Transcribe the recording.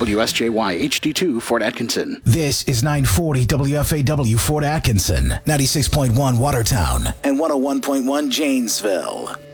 WSJY HD2 Fort Atkinson. This is 940 WFAW Fort Atkinson, 96.1 Watertown, and 101.1 Janesville.